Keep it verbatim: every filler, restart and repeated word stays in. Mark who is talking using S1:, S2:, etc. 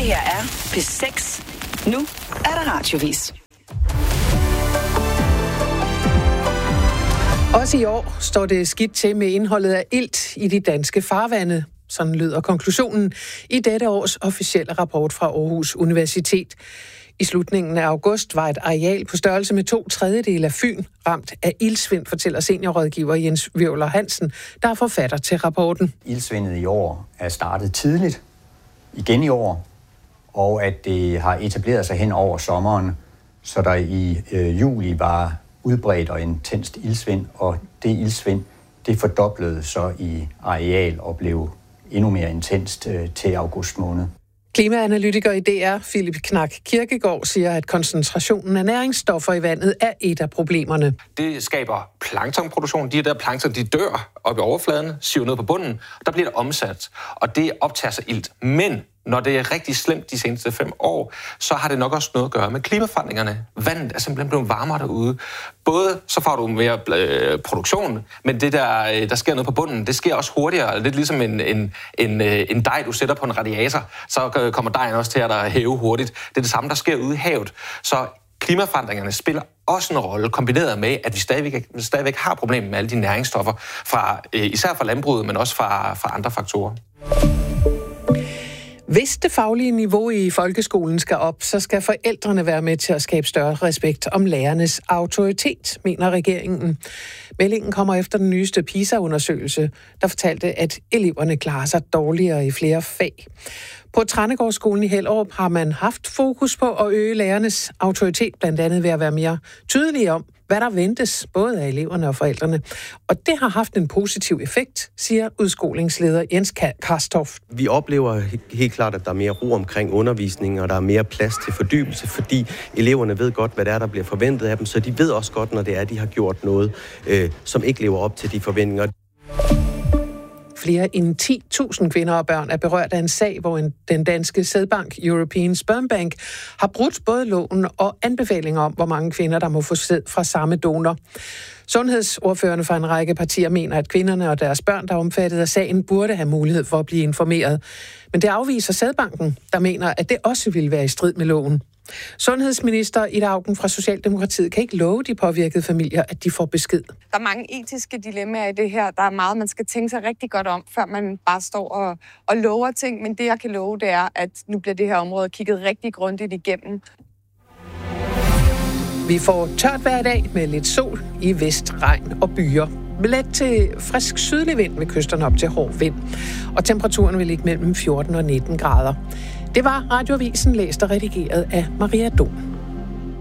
S1: her er P seks. Nu er der radiovis.
S2: Også i år står det skidt til med indholdet af ilt i de danske farvande. Sådan lyder konklusionen i dette års officielle rapport fra Aarhus Universitet. I slutningen af august var et areal på størrelse med to tredjedele af Fyn ramt af iltsvind, fortæller seniorrådgiver Jens Hvirvler Hansen, der er forfatter til rapporten.
S3: Iltsvindet i år er startet tidligt, igen i år, og at det har etableret sig hen over sommeren, så der i øh, juli var udbredt og intenst iltsvind, og det iltsvind, det fordoblede så i areal og blev endnu mere intenst øh, til august måned.
S2: Klimaanalytiker i D R, Philip Knak Kirkegaard, siger, at koncentrationen af næringsstoffer i vandet er et af problemerne.
S4: Det skaber planktonproduktion. De der plankton, de dør op i overfladen, siver ned på bunden, og der bliver det omsat, og det optager sig ilt. Men når det er rigtig slemt de seneste fem år, så har det nok også noget at gøre med klimaforandringerne. Vandet er simpelthen blevet varmere derude. Både så får du mere øh, produktion, men det der, der sker noget på bunden, det sker også hurtigere. Lidt ligesom en, en, en, en dej, du sætter på en radiator, så kommer dejen også til at hæve hurtigt. Det er det samme, der sker ude i havet. Så klimaforandringerne spiller også en rolle, kombineret med, at vi stadigvæk, stadigvæk har problemer med alle de næringsstoffer, fra, øh, især fra landbruget, men også fra, fra andre faktorer.
S2: Hvis det faglige niveau i folkeskolen skal op, så skal forældrene være med til at skabe større respekt om lærernes autoritet, mener regeringen. Meldingen kommer efter den nyeste PISA-undersøgelse, der fortalte, at eleverne klarer sig dårligere i flere fag. På Trænegårdsskolen i Hellerup har man haft fokus på at øge lærernes autoritet, blandt andet ved at være mere tydelige om, hvad der ventes, både af eleverne og forældrene. Og det har haft en positiv effekt, siger udskolingsleder Jens Karstoft.
S5: Vi oplever helt klart, at der er mere ro omkring undervisningen, og der er mere plads til fordybelse, fordi eleverne ved godt, hvad det er, der bliver forventet af dem, så de ved også godt, når det er, de har gjort noget, øh, som ikke lever op til de forventninger.
S2: Flere end ti tusind kvinder og børn er berørt af en sag, hvor en, den danske sædbank European Sperm Bank har brudt både loven og anbefalinger om, hvor mange kvinder, der må få sæd fra samme donor. Sundhedsordførerne fra en række partier mener, at kvinderne og deres børn, der er omfattet af sagen, burde have mulighed for at blive informeret. Men det afviser sædbanken, der mener, at det også ville være i strid med loven. Sundhedsminister Ida Auken fra Socialdemokratiet kan ikke love de påvirkede familier, at de får besked.
S6: Der er mange etiske dilemmaer i det her. Der er meget, man skal tænke sig rigtig godt om, før man bare står og, og lover ting. Men det, jeg kan love, det er, at nu bliver det her område kigget rigtig grundigt igennem.
S2: Vi får tørt hver dag med lidt sol i vest, regn og byer. Let til frisk sydlig vind ved kysterne op til hård vind. Og temperaturen vil ligge mellem fjorten og nitten grader. Det var Radioavisen, læst og redigeret af Maria Dom.